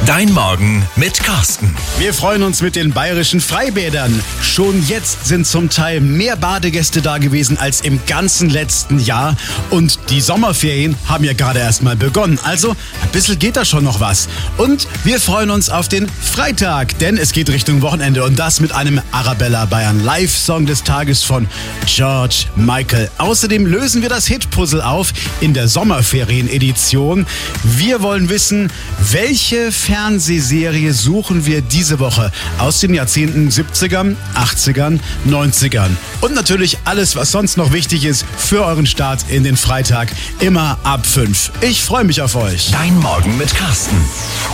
Dein Morgen mit Carsten. Wir freuen uns mit den bayerischen Freibädern. Schon jetzt sind zum Teil mehr Badegäste da gewesen als im ganzen letzten Jahr. Und die Sommerferien haben ja gerade erst mal begonnen. Also ein bisschen geht da schon noch was. Und wir freuen uns auf den Freitag, denn es geht Richtung Wochenende. Und das mit einem Arabella Bayern Live-Song des Tages von George Michael. Außerdem lösen wir das Hit-Puzzle auf in der Sommerferien-Edition. Wir wollen wissen, welche Fernsehserie suchen wir diese Woche aus den Jahrzehnten 70ern, 80ern, 90ern. Und natürlich alles, was sonst noch wichtig ist für euren Start in den Freitag, immer ab 5. Ich freue mich auf euch. Dein Morgen mit Carsten.